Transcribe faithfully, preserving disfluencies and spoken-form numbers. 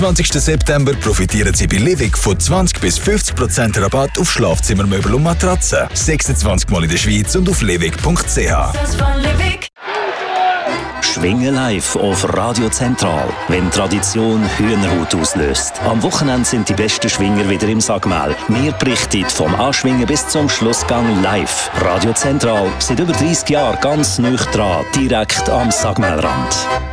zwanzigsten September profitieren Sie bei Livik von zwanzig bis fünfzig Prozent Rabatt auf Schlafzimmermöbel und Matratzen. sechsundzwanzig Mal in der Schweiz und auf livik punkt c h. Schwingen live auf Radio Zentral, wenn Tradition Hühnerhaut auslöst. Am Wochenende sind die besten Schwinger wieder im Sagmel. Wir berichten vom Anschwingen bis zum Schlussgang live. Radio Zentral, seit über dreissig Jahren ganz nah dran, direkt am Sagmelrand.